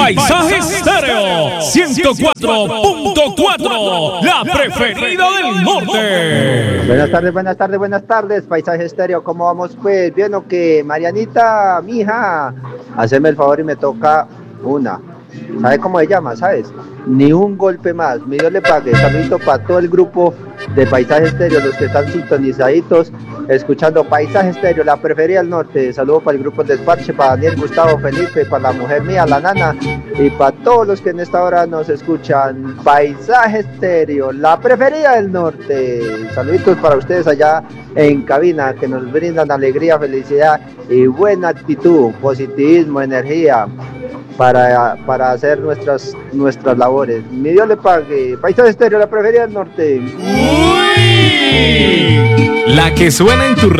Paisaje Estéreo 104.4, la preferida del norte. Buenas tardes, Paisaje Estéreo. ¿Cómo vamos pues? Bien o que Marianita, mija, haceme el favor y me toca una. ¿Sabe cómo se llama? ¿Sabes? Ni un golpe más. Mi Dios le pague. Saludito para todo el grupo de Paisaje Estéreo, los que están sintonizaditos, escuchando Paisaje Estéreo, la preferida del norte. Saludo para el grupo de Despache, para Daniel, Gustavo, Felipe, para la mujer mía, la nana, y para todos los que en esta hora nos escuchan. Paisaje Estéreo, la preferida del norte. Saluditos para ustedes allá en cabina, que nos brindan alegría, felicidad y buena actitud, positivismo, energía para hacer nuestras labores. Mi Dios le pague. Paisaje Estéreo, la preferida del norte. ¡Uy! La que suena en tu radio.